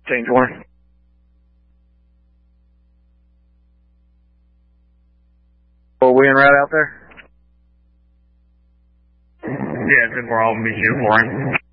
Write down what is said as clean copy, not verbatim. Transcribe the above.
Change one. Oh, we in route out there? Yeah, 10-4, I'll meet you for him.